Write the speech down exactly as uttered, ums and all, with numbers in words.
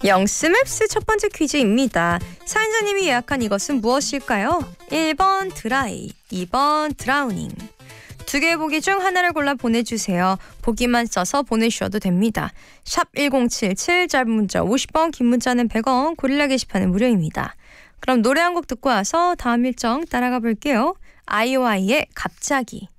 영스맵스 첫 번째 퀴즈입니다. 사연자님이 예약한 이것은 무엇일까요? 일 번 드라이, 이 번 드라우닝. 두 개의 보기 중 하나를 골라 보내주세요. 보기만 써서 보내주셔도 됩니다. 샵 일공칠칠, 짧은 문자 오십 원, 긴 문자는 백 원, 고릴라 게시판은 무료입니다. 그럼 노래 한 곡 듣고 와서 다음 일정 따라가 볼게요. 아이오아이의 갑자기.